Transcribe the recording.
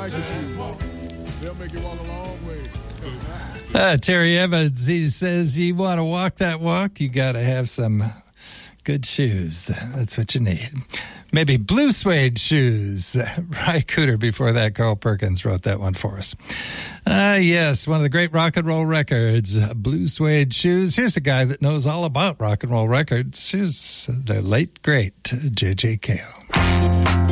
biker shoes. They'll make you walk a long way. Terry Evans, he says, you want to walk that walk, you got to have some good shoes. That's what you need. Maybe blue suede shoes. Ry Cooder before that. Carl Perkins wrote that one for us. Yes, one of the great rock and roll records, blue suede shoes. Here's a guy that knows all about rock and roll records. Here's the late, great J.J. Cale.